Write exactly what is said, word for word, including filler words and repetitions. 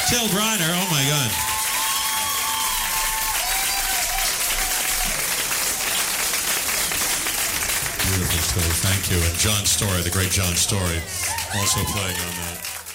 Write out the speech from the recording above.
Till Griner, oh my God. Beautiful, Till. Thank you. And John Story, the great John Story, also playing on that.